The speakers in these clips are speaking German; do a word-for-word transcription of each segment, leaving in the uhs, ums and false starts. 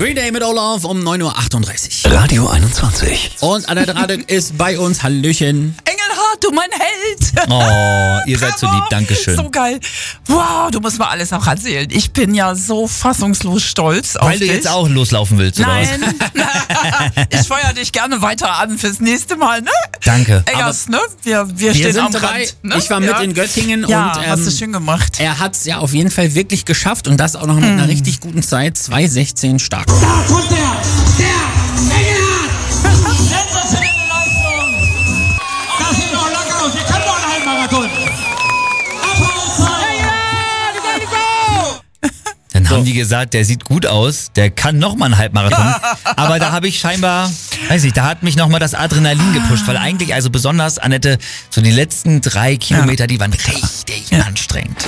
Green Day mit Olaf um neun Uhr achtunddreißig. Radio einundzwanzig. Und Annette Radek ist bei uns. Hallöchen. Engelhardt, du mein Held. Oh, ihr seid so lieb, dankeschön. So geil. Wow, du musst mal alles auch erzählen. Ich bin ja so fassungslos stolz auf Weil du dich. jetzt auch loslaufen willst, oder Nein. Ich feuer dich gerne weiter an fürs nächste Mal, ne? Danke. Eggers, ne? Wir, wir, Wir stehen sind am dabei. Rand. Ne? Ich war ja. mit in Göttingen Ja, und ähm, hast du schön gemacht. er hat es ja auf jeden Fall wirklich geschafft und das auch noch mit einer richtig guten Zeit. zwei sechzehn stark. Da kommt der, der Engelhardt. Sensationelle Leistung. Das sieht doch locker aus. Wir können doch einen Halbmarathon. Applaus. Dann haben die gesagt, der sieht gut aus, der kann nochmal einen Halbmarathon. Aber da habe ich scheinbar, weiß ich, da hat mich nochmal das Adrenalin gepusht. Weil eigentlich, also besonders, Annette, so die letzten drei Kilometer, die waren richtig Ja. anstrengend.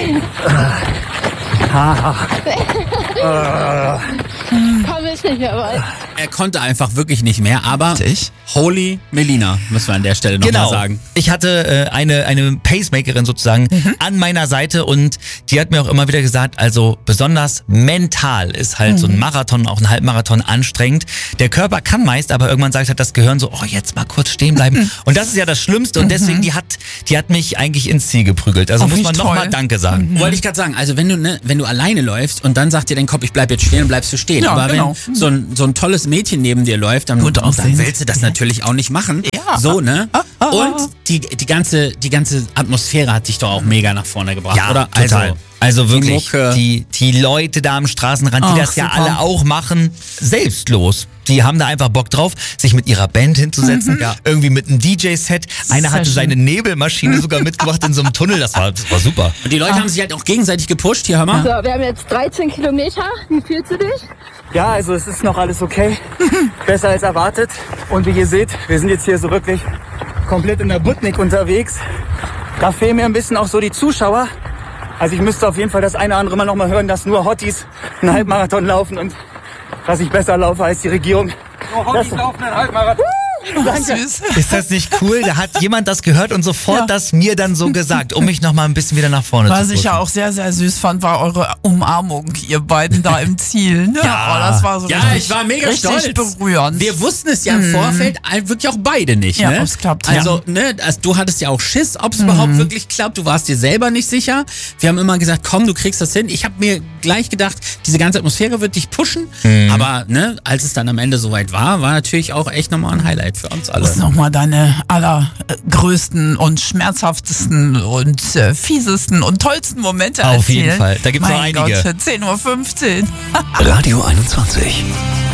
Komm ich nicht mehr weit. Er konnte einfach wirklich nicht mehr, aber Ich? Holy Melina, müssen wir an der Stelle nochmal Genau. sagen. Ich hatte äh, eine, eine Pacemakerin sozusagen an meiner Seite und die hat mir auch immer wieder gesagt, also besonders mental ist halt so ein Marathon, auch ein Halbmarathon anstrengend. Der Körper kann meist, aber irgendwann sagt halt das Gehirn so, oh, jetzt mal kurz stehen bleiben. Und das ist ja das Schlimmste und deswegen, die hat, die hat mich eigentlich ins Ziel geprügelt. Also Oh, muss wie man toll. nochmal Danke sagen. Wollte ich gerade sagen, also wenn du ne, wenn du alleine läufst und dann sagt dir dein Kopf, ich bleib jetzt stehen, bleibst du stehen. Ja, Aber genau. wenn so ein, so ein tolles Mädchen neben dir läuft, dann, Gut dann aussehen. willst du das natürlich auch nicht machen. Ja. So, ne? Ah, ah, Und ah. die, die, ganze, die ganze Atmosphäre hat dich doch auch mega nach vorne gebracht, Ja, oder? total. Also, die wirklich, Mucke. die, die Leute da am Straßenrand, die Ach, das ja super. alle auch machen, selbstlos. Die haben da einfach Bock drauf, sich mit ihrer Band hinzusetzen, Ja. irgendwie mit einem D J-Set. Einer Sehr hatte schön. seine Nebelmaschine sogar mitgebracht in so einem Tunnel, das war, das war super. Und die Leute haben sich halt auch gegenseitig gepusht. Hier, hör mal. So, wir haben jetzt dreizehn Kilometer. Wie fühlst du dich? Ja, also es ist noch alles okay. Besser als erwartet. Und wie ihr seht, wir sind jetzt hier so wirklich komplett in der Butnik unterwegs. Da fehlen mir ein bisschen auch so die Zuschauer. Also ich müsste auf jeden Fall das eine oder andere Mal noch mal hören, dass nur Hotties einen Halbmarathon laufen und dass ich besser laufe als die Regierung. Nur Hotties laufen einen Halbmarathon. Süß. Ist das nicht cool? Da hat jemand das gehört und sofort Ja. das mir dann so gesagt, um mich noch mal ein bisschen wieder nach vorne Was zu ich pushen. ja auch sehr, sehr süß fand, war eure Umarmung, ihr beiden da im Ziel. Ne? Ja. Oh, das war so Ja, richtig, ich war mega richtig stolz. berührend. Wir wussten es ja im Vorfeld all- wirklich auch beide nicht, Ja, ne? ob's klappt, Also, ne, also du hattest ja auch Schiss, ob es überhaupt wirklich klappt. Du warst dir selber nicht sicher. Wir haben immer gesagt, komm, du kriegst das hin. Ich habe mir gleich gedacht, diese ganze Atmosphäre wird dich pushen. Aber, ne, als es dann am Ende soweit war, war natürlich auch echt nochmal ein Highlight für uns alle. Was nochmal deine allergrößten und schmerzhaftesten und äh, fiesesten und tollsten Momente Auf erzählen. jeden Fall. Da gibt's noch mein einige. Gott, zehn Uhr fünfzehn. Radio einundzwanzig.